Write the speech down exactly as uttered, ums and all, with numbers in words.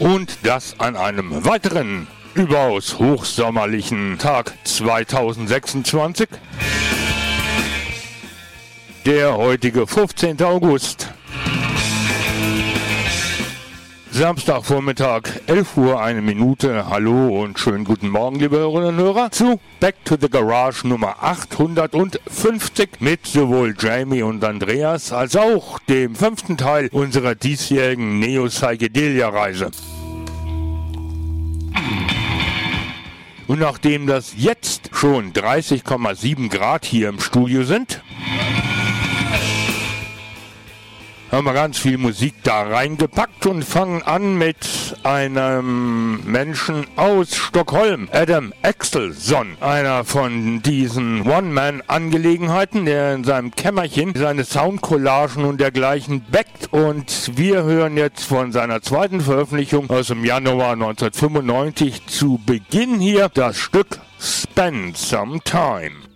Und das an einem weiteren, überaus hochsommerlichen Tag zweitausendsechsundzwanzig. Der heutige fünfzehnten August. Samstagvormittag, elf Uhr, eine Minute. Hallo und schönen guten Morgen, liebe Hörerinnen und Hörer, zu Back to the Garage Nummer achthundertfünfzig mit sowohl Jamie und Andreas als auch dem fünften Teil unserer diesjährigen Neo-Psychedelia-Reise. Und nachdem das jetzt schon dreißig Komma sieben Grad hier im Studio sind, haben wir ganz viel Musik da reingepackt und fangen an mit einem Menschen aus Stockholm, Adam Axelsson, einer von diesen One-Man-Angelegenheiten, der in seinem Kämmerchen seine Soundcollagen und dergleichen backt. Und wir hören jetzt von seiner zweiten Veröffentlichung aus dem Januar neunzehnhundertfünfundneunzig zu Beginn hier das Stück Spend Some Time.